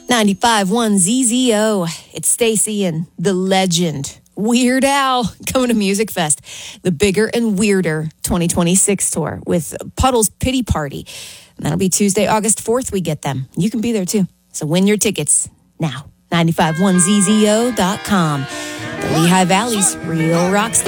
95.1 ZZO. It's Stacy and the legend Weird Al coming to Music Fest, the Bigger and Weirder 2026 tour with Puddle's Pity Party. And that'll be Tuesday, August 4th. We get them. You can be there too. So win your tickets now. 951ZZO.com. The Lehigh Valley's real rock station.